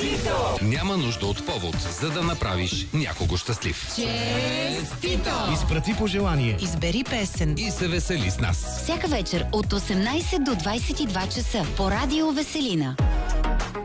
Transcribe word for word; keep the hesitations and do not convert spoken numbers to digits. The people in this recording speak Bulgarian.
Няма нужда от повод, за да направиш някого щастлив. Честито! Изпрати пожелание. Избери песен И се весели с нас. Всяка вечер от осемнайсет до двайсет и два часа по Радио Веселина.